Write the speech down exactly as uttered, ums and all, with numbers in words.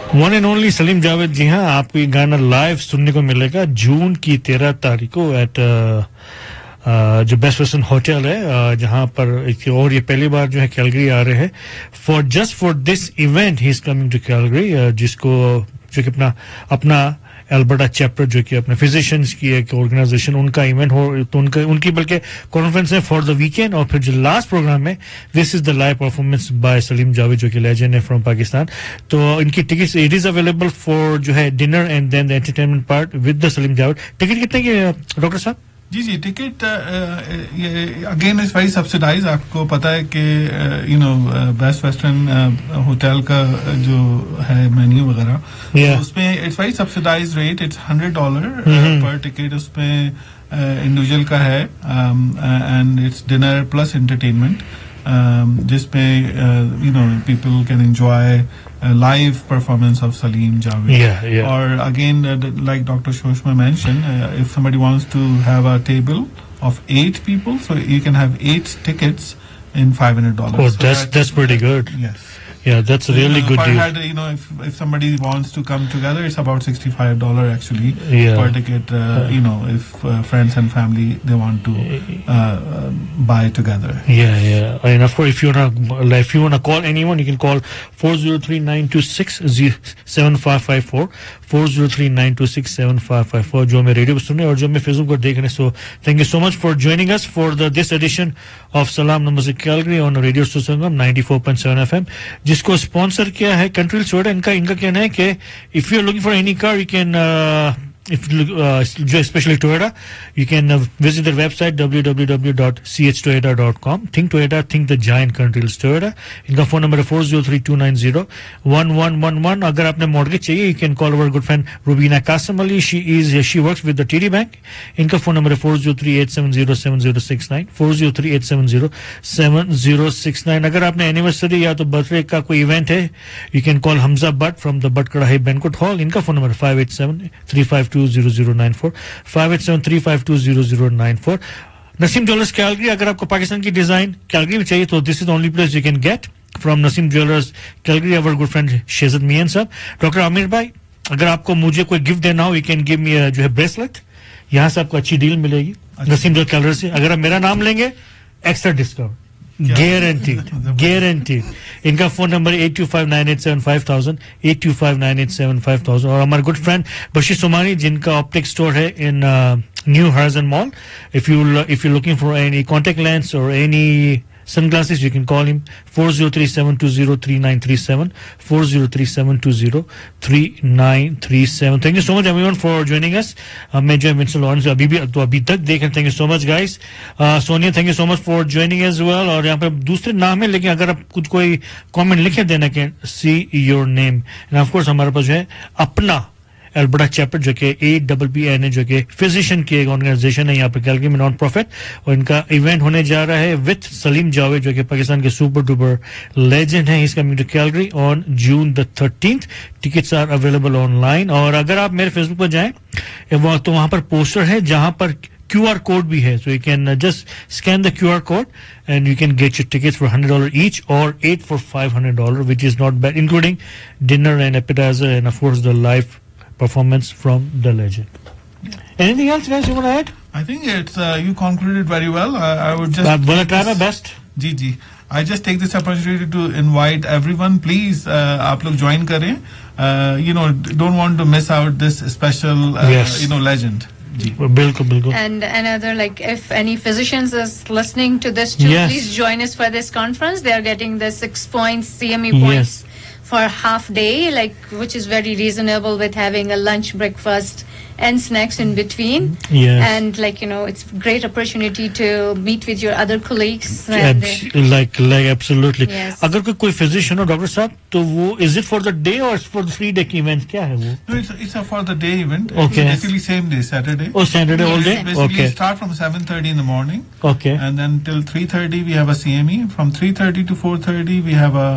One and only Salim Javed जी हाँ, आपको ये गाना लाइव सुनने को मिलेगा जून की तेरह तारीख को एट जो बेस्ट वेस्टर्न होटल है, जहां पर, और ये पहली बार जो है कैलगरी आ रहे हैं for just for this event he is coming to Calgary, जिसको जो कि अपना अपना एल्बर्टा चैप्टर जो कि अपने फिजिशियंस की एक ऑर्गेनाइजेशन, उनका इवेंट हो, तो उनका उनकी बल्कि कॉन्फ्रेंस है फॉर द वीकेंड, और फिर जो लास्ट प्रोग्राम है this is the live performance by Salim Javed जो कि लेजेंड है फ्रॉम पाकिस्तान. तो इनकी tickets it is available for जो है dinner and then the entertainment part with the Salim Javed. Ticket कितने की डॉक्टर साहब? जी जी ticket again is very subsidise. आपको पता है कि you know best western hotel का जो है मेन्यू वगैरह, yeah. तो उसमें it's very subsidise rate. It's hundred dollar पर टिकट. उसमें इंडिविजुअल uh, का है and it's dinner plus entertainment, जिसमें you know people can enjoy a live performance of Salim Javed. Yeah, yeah. Or again, uh, like Doctor Shoshma mentioned, uh, if somebody wants to have a table of eight people, so you can have eight tickets in five hundred dollars. Oh, so that's that, that's pretty good. Yes. Yeah, that's a really uh, good per deal. head, you know, if if somebody wants to come together, it's about sixty-five dollars actually yeah. per ticket. Uh, uh, you know, if uh, friends and family they want to uh, uh, buy together. Yeah, yeah. And of course, if you wanna if you wanna call anyone, you can call four zero three nine two six seven five five four four zero three nine two six seven five five four. जो मैं radio पर सुन रहे हैं और जो मैं Facebook पर देख रहे हैं. So thank you so much for joining us for the this edition of Salam Namaste Calgary on Radio Susangam ninety-four point seven F M. जिसको स्पॉन्सर किया है कंट्रील टोयोटा. इनका इनका कहना है कि if you are looking for any car you can if uh, जो especially Toyota, you can uh, visit their website w w w dot c h toyota dot com. Think Toyota, think the giant country's Toyota. इनका phone number है four zero three two nine zero one one one one. अगर आपने mortgage चाहिए, you can call our good friend Rubina Qasim Ali. She is she works with the T D Bank. इनका phone number है four zero three eight seven zero seven zero six nine four zero three eight seven zero seven zero six nine. अगर आपने anniversary या तो birthday का कोई event है, you can call Hamza Butt from the Butt Kadahi Banquet Hall. इनका phone number है five eight seven three five two zero zero nine four five eight seven three five two zero zero nine four. Naseem Jewelers Calgary. अगर आपको पाकिस्तान की design Calgary में चाहिए तो this is the only place you can get from Naseem jewellers Calgary. Our good friend शेजद मियां साहब. Doctor Aamir भाई, अगर आपको मुझे कोई गिफ्ट देना हो, यू कैन गिव मी जो है ब्रेसलेट. यहाँ से आपको अच्छी डील मिलेगी नसीम ज्वेलर्स कैलगरी से. अगर आप मेरा नाम लेंगे, एक्स्ट्रा डिस्काउंट गारंटीड गारंटीड. इनका phone number eight to five nine eight seven five thousand eight to five nine eight seven five thousand. और हमारे गुड फ्रेंड बशीर सोमानी, जिनका ऑप्टिक स्टोर है इन new horizon mall. If you if you looking for any contact lens और any sunglasses, you can call him four zero three seven two zero three nine three seven four zero three seven two zero three nine three seven. Thank you so much everyone for joining us. uh, मैं जो है mister Lawrence अभी भी तो अभी तक देख रहे. Thank you so much guys. Sonia, thank you so much for joining as well. और यहाँ पे दूसरे नाम है, लेकिन अगर आप कुछ कोई कमेंट लिखे देना, can see your name. End of course हमारे पास जो है अपना एल्बर्टा चैप्टर जो कि A double P N A जो कि फिजिशियन की एक ऑर्गेनाइजेशन है यहाँ पे कैलगरी में, नॉन प्रॉफिट. और इनका इवेंट होने जा रहा है विथ सलीम जावेद जो कि पाकिस्तान के सुपर डुपर लेजेंड है. Is coming to Calgary on June the thirteenth. Tickets are available online. और अगर आप मेरे फेसबुक पर जाएं तो वहां पर पोस्टर है जहां पर Q R code भी है. So you can uh, just scan the Q R code and you can get your tickets for one hundred dollars each or eight for five hundred dollars, which is not bad, including dinner and appetizer and of course the live performance from the legend. Yeah. Anything else guys you want to add? I think it's uh, you concluded very well. I, I would just I'm going to try my best. Ji ji I just take this opportunity to invite everyone. Please uh, आप लोग join करें. Uh, you know, don't want to miss out this special uh, yes. you know legend. Bilkul, bilkul. And another, like, if any physicians is listening to this too, yes. please join us for this conference. They are getting the six points C M E points yes. for half day, like, which is very reasonable with having a lunch, breakfast, and snacks in between. Yes. And, like, you know, it's great opportunity to meet with your other colleagues. And Abs- like, like, absolutely. Yes. अगर कोई कोई physician हो doctor साहब, तो वो is it for the day or for the three day event? क्या है वो? No, it's it's a for the day event. Okay. It's basically same day, Saturday. Oh, Saturday yes. all day. Basically, okay. start from seven thirty in the morning. Okay. And then till three thirty we have a C M E. From three thirty to four thirty we have a